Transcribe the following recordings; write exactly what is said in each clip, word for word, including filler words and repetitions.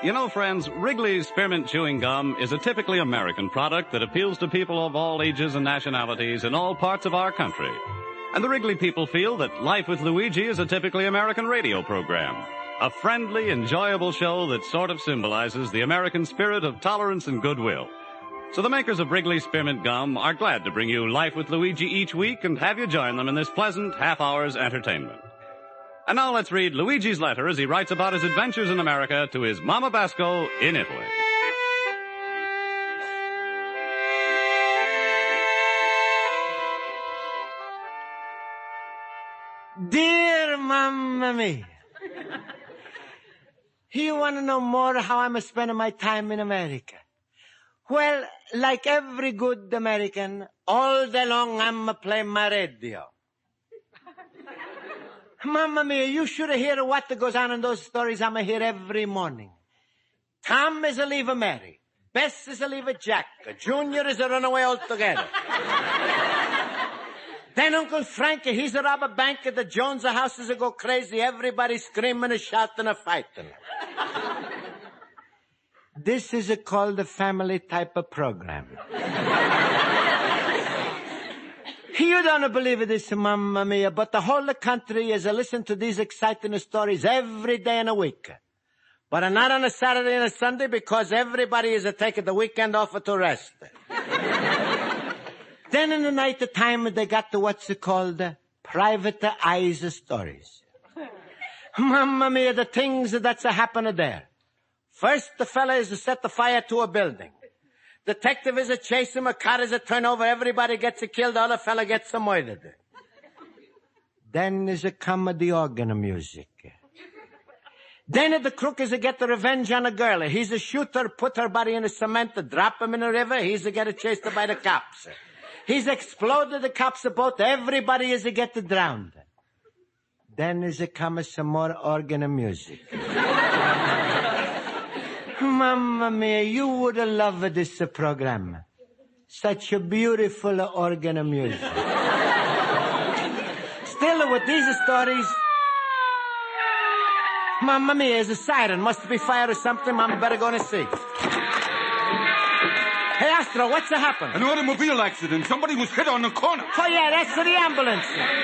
You know, friends, Wrigley's Spearmint Chewing Gum is a typically American product that appeals to people of all ages and nationalities in all parts of our country. And the Wrigley people feel that Life with Luigi is a typically American radio program. A friendly, enjoyable show that sort of symbolizes the American spirit of tolerance and goodwill. So the makers of Wrigley's Spearmint Gum are glad to bring you Life with Luigi each week and have you join them in this pleasant half-hour's entertainment. And now let's read Luigi's letter as he writes about his adventures in America to his Mama Basco in Italy. Dear Mamma Mia, you want to know more how I'm spending my time in America? Well, like every good American, all day long I'm playing my radio. Mamma Mia, you should hear what goes on in those stories I'm hear every morning. Tom is a leave a Mary. Bess is a leave a Jack. Junior is a runaway altogether. Then Uncle Frankie, he's a rob a bank. The Jones houses go crazy. Everybody screaming and shouting and fighting. This is a called a family type of program. You don't believe this, Mamma Mia, but the whole country is a listen to these exciting stories every day in a week. But not on a Saturday and a Sunday because everybody is a taking the weekend off to rest. Then in the night time they got the what's it called private eyes stories. Mamma Mia, the things that's a happening there. First the fella is to set the fire to a building. Detective is a chase him, a car is a turnover, everybody gets a killed, all the fella gets a murdered. Then is a comedy organ music. Then the crook is a get the revenge on a girl. He's a shooter, put her body in a cement, drop him in a river, he's a get a chased by the cops. He's exploded the cops' boat, everybody is a get drowned. Then is a come some more organ music. Mamma Mia, you would love this uh, program. Such a beautiful uh, organ of music. Still, with these stories... Mamma Mia, is a siren. Must be fire or something. Mama better go and see. Hey, Astro, what's happened? An automobile accident. Somebody was hit on the corner. Oh, yeah, that's the ambulance.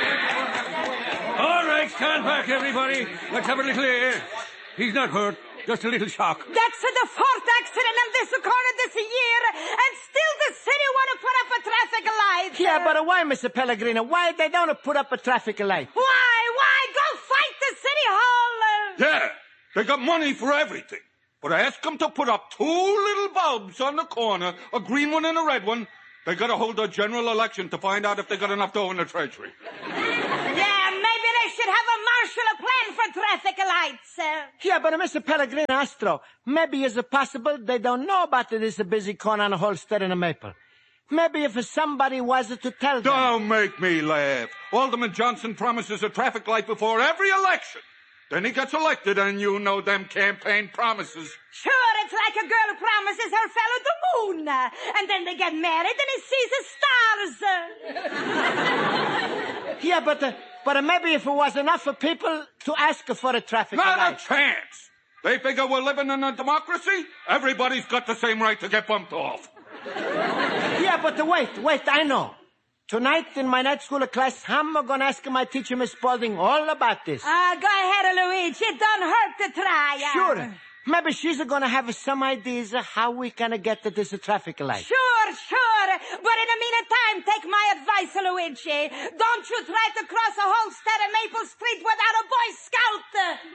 All right, stand back, everybody. Let's have a little air. He's not hurt. Just a little shock. That's the fourth accident on this corner this year, and still the city want to put up a traffic light. Yeah, but why, Mister Pellegrino? Why they don't put up a traffic light? Why? Why? Go fight the city hall. Yeah, they got money for everything. But I asked them to put up two little bulbs on the corner, a green one and a red one. They got to hold a general election to find out if they got enough dough in the treasury. Yeah, maybe they should have a marshal plan for traffic lights. Uh. Yeah, but uh, Mister Pellegrino Astro, maybe is it possible they don't know about this busy corner on Holstead and a Maple? Maybe if somebody was to tell them. Don't make me laugh. Alderman Johnson promises a traffic light before every election. Then he gets elected, and you know them campaign promises. Sure, it's like a girl promises her fellow the moon. Uh, and then they get married, and he sees the stars. Uh. Yeah, but... Uh, But maybe if it was enough for people to ask for a traffic light. Not light. a chance. They figure we're living in a democracy. Everybody's got the same right to get bumped off. Yeah, but wait, wait, I know. Tonight in my night school class, I'm going to ask my teacher, Miss Spaulding, all about this. Ah, uh, go ahead, Luigi. It don't hurt to try. Uh. Sure. Maybe she's going to have some ideas of how we can get to this traffic light. Sure, sure. But in the meantime, take my advice, Luigi. Don't you try to cross a Holstead and Maple Street without a Boy Scout.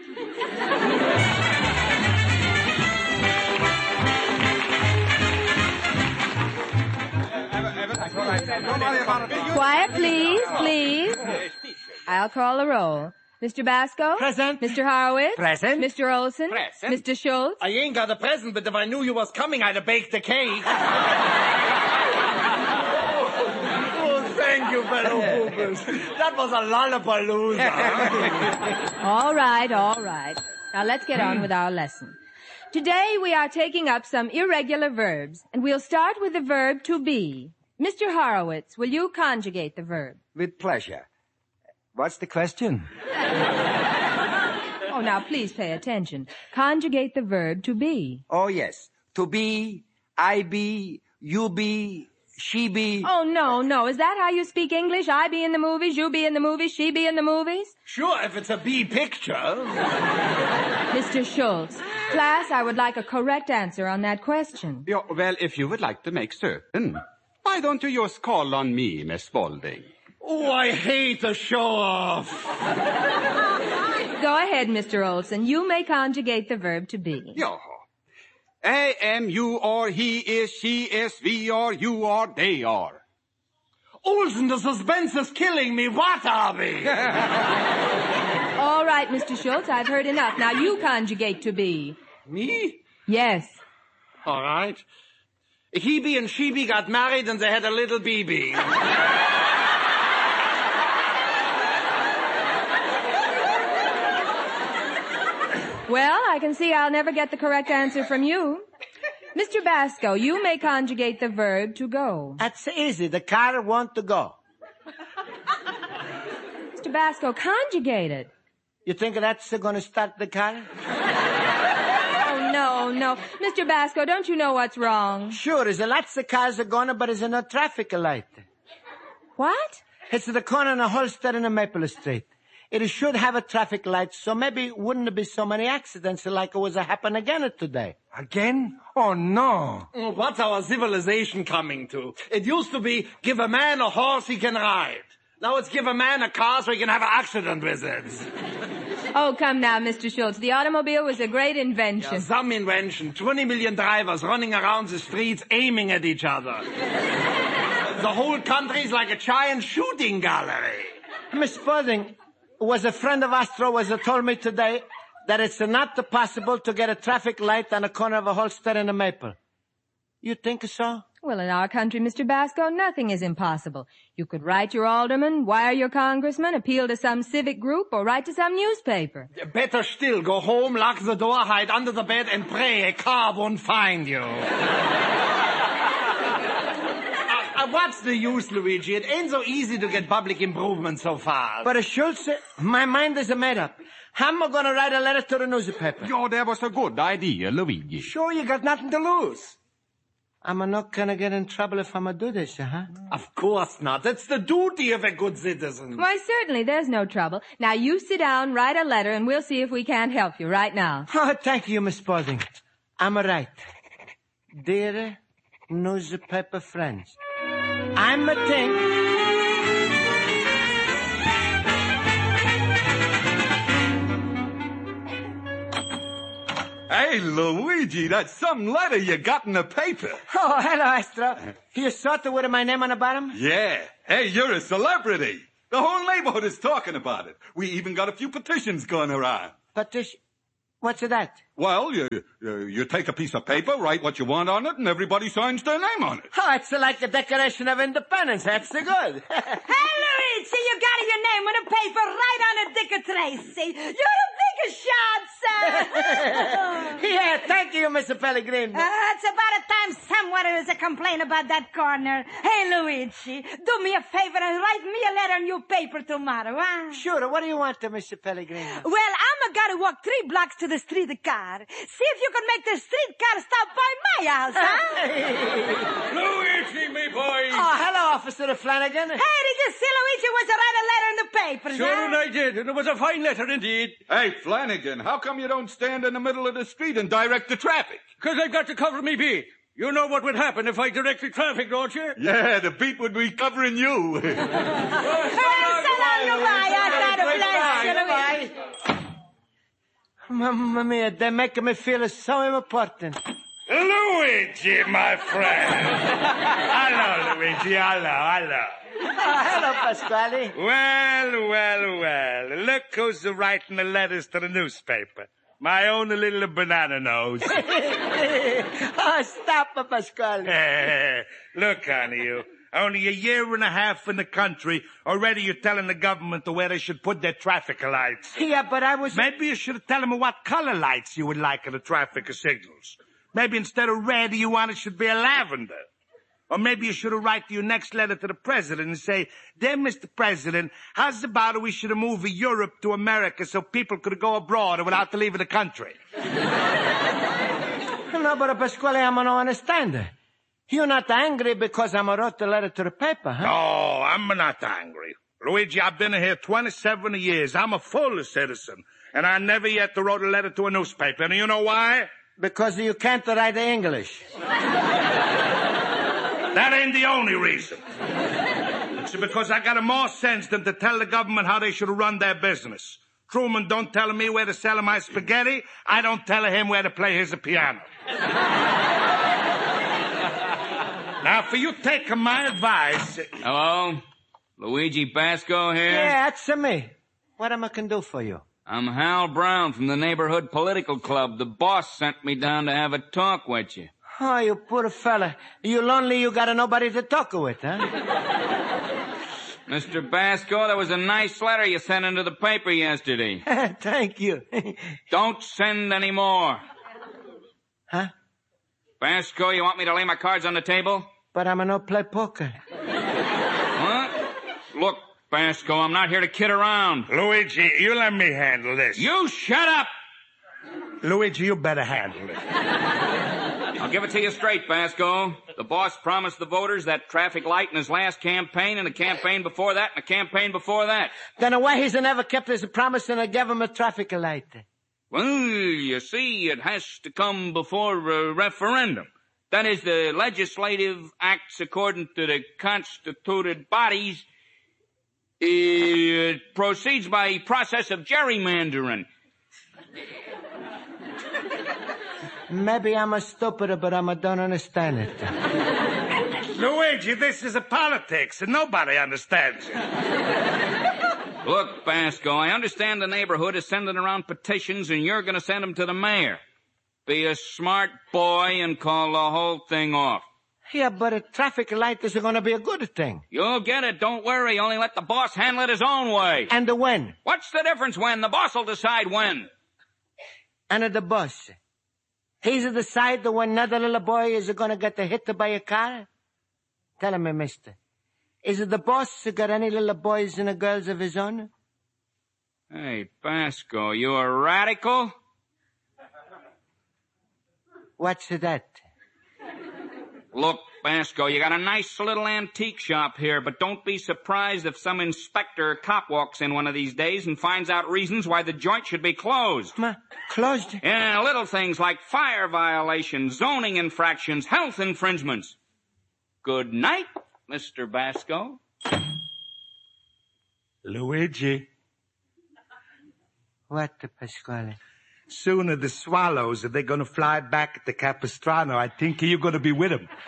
Quiet, please, please. I'll call the roll. Mister Basco? Present. Mister Horowitz? Present. Mister Olson? Present. Mister Schultz? I ain't got a present, but if I knew you was coming, I'd have baked a cake. Oh, thank you, fellow poopers. That was a lollapalooza. All right, all right. Now let's get on with our lesson. Today we are taking up some irregular verbs, and we'll start with the verb to be. Mister Horowitz, will you conjugate the verb? With pleasure. What's the question? Oh, now please pay attention. Conjugate the verb to be. Oh, yes. To be, I be, you be, she be. Oh, no, no. Is that how you speak English? I be in the movies, you be in the movies, she be in the movies? Sure, if it's a B picture. Mister Schultz, class, I would like a correct answer on that question. Yeah, well, if you would like to make certain, why don't you just call on me, Miss Spaulding? Oh, I hate a show-off. Go ahead, Mister Olson. You may conjugate the verb to be. Yeah. I am, you are, he is, she is, we are, you are, they are. Olson, the suspense is killing me. What are we? All right, Mister Schultz, I've heard enough. Now you conjugate to be. Me? Yes. All right. He be and she be got married and they had a little baby. Well, I can see I'll never get the correct answer from you. Mister Basco, you may conjugate the verb to go. That's easy. The car want to go. Mister Basco, conjugate it. You think that's going to start the car? Oh, no, no. Mister Basco, don't you know what's wrong? Sure, there's lots of cars are going, but there's no traffic light. What? It's the corner of Holstead and Maple Street. It should have a traffic light, so maybe wouldn't be so many accidents like it was a happen again today. Again? Oh, no. Oh, what's our civilization coming to? It used to be, give a man a horse he can ride. Now it's give a man a car so he can have an accident with it. Oh, come now, Mister Schultz. The automobile was a great invention. Yeah, some invention. twenty million drivers running around the streets aiming at each other. The whole country's like a giant shooting gallery. Miss Spaulding, was a friend of Astro was told me today that it's not possible to get a traffic light on the corner of a Holstead and a Maple. You think so? Well, in our country, Mister Basco, nothing is impossible. You could write your alderman, wire your congressman, appeal to some civic group, or write to some newspaper. Better still, go home, lock the door, hide under the bed, and pray a car won't find you. uh, what's the use, Luigi? It ain't so easy to get public improvement so fast. But uh, Schultz, my mind is made up. I'm going to write a letter to the newspaper. Yeah, that was a good idea, Luigi. Sure, you got nothing to lose. I'm not going to get in trouble if I'm going to do this, huh? Of course not. That's the duty of a good citizen. Why, certainly, there's no trouble. Now, you sit down, write a letter, and we'll see if we can't help you right now. Oh, thank you, Miss Spaulding. I'm right. Dear newspaper friends, I'm a thing... Hey, Luigi, that's some letter you got in the paper. Oh, hello, Astro. You saw it with my name on the bottom? Yeah. Hey, you're a celebrity. The whole neighborhood is talking about it. We even got a few petitions going around. Petition? What's that? Well, you, you you take a piece of paper, write what you want on it, and everybody signs their name on it. Oh, it's like the Declaration of Independence. That's the good. Hey, Luigi, you got your name on a paper right on a Dick Tracy. You're the biggest shot, sir. Yeah, thank you, Mister Pellegrini. Uh, it's about a time someone is a complain about that corner. Hey, Luigi, do me a favor and write me a letter in your paper tomorrow, huh? Sure, what do you want, Mister Pellegrini? Well, I'm gotta walk three blocks to the street car. See if you can make the streetcar stop by my house, huh? Luigi, me boy. Oh, hello, Officer Flanagan. Hey, did you see Luigi was to write a letter in the papers, Sure, huh? and I did, and it was a fine letter indeed. Hey, Flanagan, how come you don't stand in the middle of the street and direct the traffic? Because I've got to cover me beat. You know what would happen if I directed traffic, don't you? Yeah, the beat would be covering you. Hey, so long, goodbye. I got a bless you, Luigi. Mamma mia, they make me feel so important. Luigi, my friend. Hello, Luigi. Hello, hello. Oh, hello, Pasquale. Well, well, well. Look who's writing the letters to the newspaper. My own little banana nose. Oh, stop, Pasquale. Look, honey, you. Only a year and a half in the country, already you're telling the government where they should put their traffic lights. Yeah, but I was... Maybe you should tell them what color lights you would like in the traffic signals. Maybe instead of red, you want it should be a lavender. Or maybe you should have write your next letter to the president and say, Dear Mister President, how's about it we should have moved Europe to America so people could go abroad without leaving the country? No, but Pasquale, I don't understand. You're not angry because I wrote the letter to the paper, huh? No, I'm not angry. Luigi, I've been here twenty-seven years. I'm a full citizen. And I never yet wrote a letter to a newspaper. And you know why? Because you can't write English. That ain't the only reason. It's because I got more sense than to tell the government how they should run their business. Truman don't tell me where to sell my spaghetti. I don't tell him where to play his piano. Now, for you take my advice... Hello? Luigi Basco here? Yeah, that's me. What am I can do for you? I'm Hal Brown from the neighborhood political club. The boss sent me down to have a talk with you. Oh, you poor fella. You lonely, you got nobody to talk with, huh? Mister Basco, that was a nice letter you sent into the paper yesterday. Thank you. Don't send any more. Huh? Basco, you want me to lay my cards on the table? But I'm a no play poker. What? Look, Basco, I'm not here to kid around. Luigi, you let me handle this. You shut up! Luigi, you better handle it. I'll give it to you straight, Basco. The boss promised the voters that traffic light in his last campaign, and a campaign before that, and a campaign before that. Then why he's never kept his promise and gave him a traffic light? Well, you see, it has to come before a referendum. That is, the legislative acts according to the constituted bodies. It proceeds by process of gerrymandering. Maybe I'm a stupid, but I don't understand it. Luigi, this is a politics, and nobody understands it. Look, Basco, I understand the neighborhood is sending around petitions, and you're going to send them to the mayor. Be a smart boy and call the whole thing off. Yeah, but a traffic light is going to be a good thing. You'll get it, don't worry. Only let the boss handle it his own way. And the when? What's the difference when? The boss will decide when. And the boss? He's decide when another little boy is going to get hit by a car? Tell me, mister. Is it the boss got any little boys and girls of his own? Hey, Basco, you a radical? What's that? Look, Basco, you got a nice little antique shop here, but don't be surprised if some inspector or cop walks in one of these days and finds out reasons why the joint should be closed. Ma, closed? Yeah, little things like fire violations, zoning infractions, health infringements. Good night, Mister Basco. Luigi. What, Pasquale? Sooner the swallows, are they going to fly back to Capistrano? I think you're going to be with them.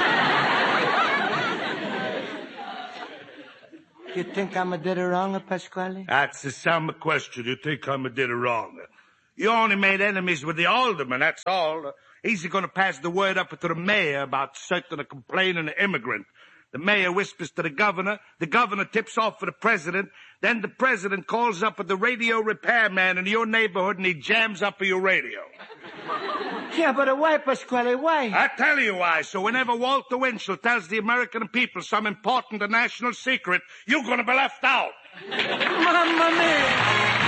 You think I'm a did it wrong, Pasquale? That's a summer question. You think I'm a did it wrong? You only made enemies with the alderman, that's all. He's going to pass the word up to the mayor about certain a complaining immigrant. The mayor whispers to the governor, the governor tips off for the president, then the president calls up at the radio repairman in your neighborhood and he jams up your radio. Yeah, but why, Pasquale, why? I tell you why. So whenever Walter Winchell tells the American people some important national secret, you're going to be left out. Mamma mia!